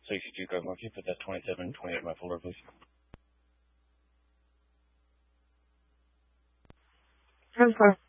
62 Grove Market, put that 2728 in my folder, please. I'm sorry.